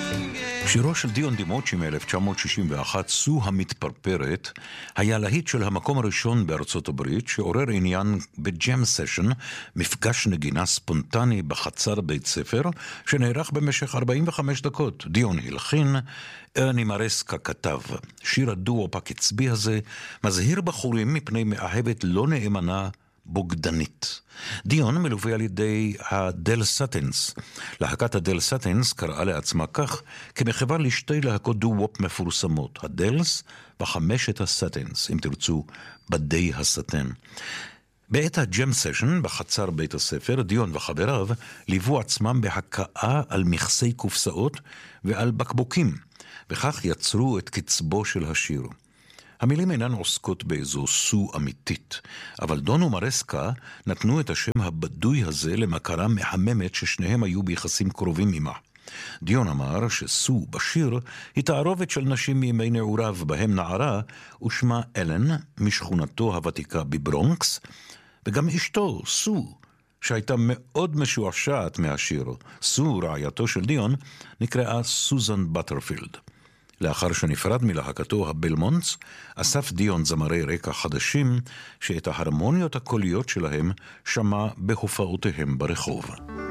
שירו של דיון דימוצ'י מ-1961, סו המתפרפרת, היה להיט של המקום הראשון בארצות הברית, שעורר עניין בג'ם סשן, מפגש נגינה ספונטני בחצר בית ספר, שנערך במשך 45 דקות. דיון הלחין, ארני מרסקה כתב. שיר הדואופ הקצבי הזה מזהיר בחורים מפני מאהבת לא נאמנה, בוגדנית. דיון מלווה על ידי הדל סטנס. להקת הדל סטנס קראה לעצמה כך כמחווה לשתי להקות דו-וופ מפורסמות, הדלס וחמשת הסטנס, אם תרצו, בדי הסטן. בעת הג'ם סשן בחצר בית הספר, דיון וחבריו ליוו עצמם בהקאה על מכסי קופסאות ועל בקבוקים, וכך יצרו את קצבו של השיר. המילים אינן עוסקות באיזו סו אמיתית, אבל דון ומרסקה נתנו את השם הבדוי הזה למכרה מחממת ששניהם היו ביחסים קרובים עמה. דיון אמר שסו בשיר היא תערובת של נשים מימי נעוריו, בהם נערה ושמה אלן משכונתו הוותיקה בברונקס, וגם אשתו סו שהייתה מאוד משועשעת מהשיר. סו, רעייתו של דיון, נקראה סוזן בטרפילד. לאחר שנפרד מלהקתו הבלמונטס, אסף דיון זמרי רקע חדשים שאת ההרמוניות הקוליות שלהם שמע בהופעותיהם ברחוב.